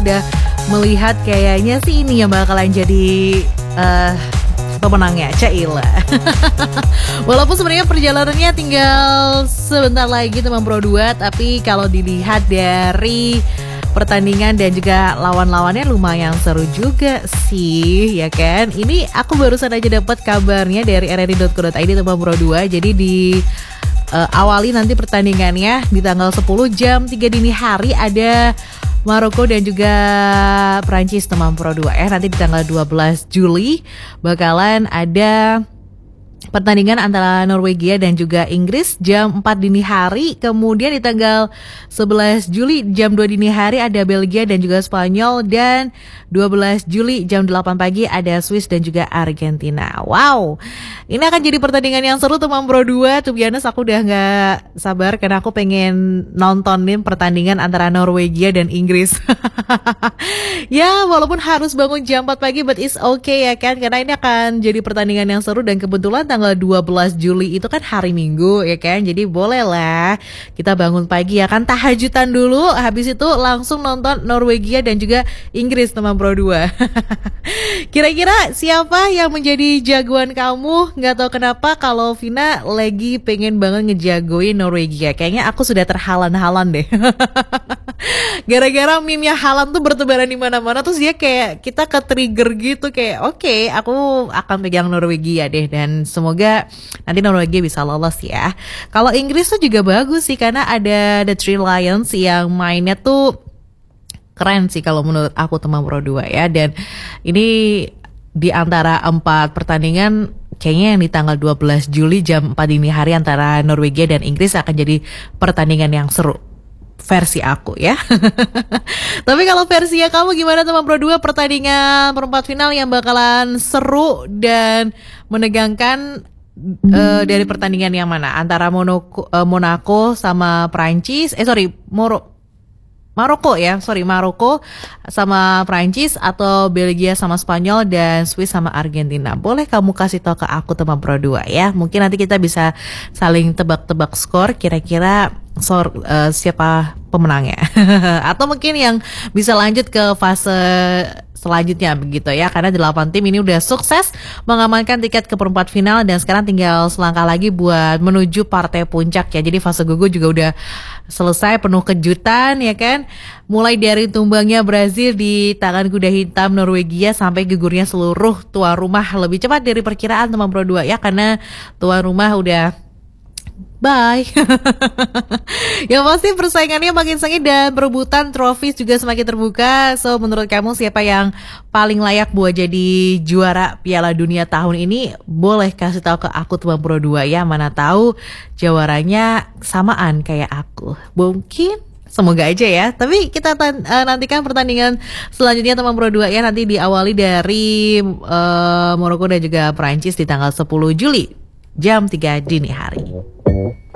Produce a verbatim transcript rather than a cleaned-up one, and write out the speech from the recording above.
sudah melihat kayaknya sih ini yang bakalan jadi uh, pemenangnya, Caila. Walaupun sebenarnya perjalanannya tinggal sebentar lagi teman Pro dua, tapi kalau dilihat dari pertandingan dan juga lawan-lawannya lumayan seru juga sih, ya kan? Ini aku barusan aja dapat kabarnya dari r r i dot co dot i d teman Pro dua. Jadi di uh, awali nanti pertandingannya di tanggal sepuluh jam tiga dini hari ada Maroko dan juga Prancis teman Pro dua ya. Nanti di tanggal dua belas Juli bakalan ada pertandingan antara Norwegia dan juga Inggris jam empat dini hari. Kemudian di tanggal sebelas Juli jam dua dini hari ada Belgia dan juga Spanyol. Dan dua belas Juli jam delapan pagi ada Swiss dan juga Argentina. Wow, ini akan jadi pertandingan yang seru teman Pro dua. To be honest, aku udah gak sabar karena aku pengen nontonin pertandingan antara Norwegia dan Inggris. Ya walaupun harus bangun jam empat pagi, but it's okay ya kan, karena ini akan jadi pertandingan yang seru. Dan kebetulan tanggal dua belas Juli itu kan hari Minggu ya kan, jadi boleh lah kita bangun pagi ya kan, tahajudan dulu, habis itu langsung nonton Norwegia dan juga Inggris teman Pro dua. Kira-kira siapa yang menjadi jagoan kamu? Nggak tahu kenapa kalau Vina lagi pengen banget ngejagoin Norwegia, kayaknya aku sudah terhalan-halan deh. Gara-gara meme-nya Haaland tuh bertebaran di mana-mana, terus dia kayak kita ke trigger gitu, kayak oke okay, aku akan pegang Norwegia deh, dan semoga nanti Norwegia bisa lolos ya. Kalau Inggris tuh juga bagus sih karena ada The Three Lions yang mainnya tuh keren sih kalau menurut aku teman Pro dua ya. Dan ini di antara empat pertandingan kayaknya yang di tanggal dua belas Juli jam empat dini hari antara Norwegia dan Inggris akan jadi pertandingan yang seru versi aku ya. Tapi kalau versinya kamu gimana teman Pro dua, pertandingan perempat final yang bakalan seru dan menegangkan uh, dari pertandingan yang mana? Antara Monaco, uh, Monaco sama Prancis, eh sorry Moro Maroko ya, sorry Maroko sama Prancis, atau Belgia sama Spanyol, dan Swiss sama Argentina. Boleh kamu kasih tahu ke aku teman Pro dua ya. Mungkin nanti kita bisa saling tebak-tebak skor, kira-kira skor uh, siapa pemenangnya. Atau mungkin yang bisa lanjut ke fase selanjutnya begitu ya, karena delapan tim ini udah sukses mengamankan tiket ke perempat final dan sekarang tinggal selangkah lagi buat menuju partai puncak ya. Jadi fase gugur juga udah selesai, penuh kejutan ya kan, mulai dari tumbangnya Brazil di tangan kuda hitam Norwegia sampai gugurnya seluruh tuan rumah lebih cepat dari perkiraan teman Pro dua ya, karena tuan rumah udah bye. Yang pasti persaingannya makin sengit dan perebutan trofi juga semakin terbuka. So menurut kamu siapa yang paling layak buat jadi juara Piala Dunia tahun ini? Boleh kasih tahu ke aku teman Pro dua ya. Mana tahu juaranya samaan kayak aku. Mungkin, semoga aja ya. Tapi kita tan- uh, nantikan pertandingan selanjutnya teman Pro dua ya. Nanti diawali dari uh, Maroko dan juga Prancis di tanggal sepuluh Juli jam tiga dini hari.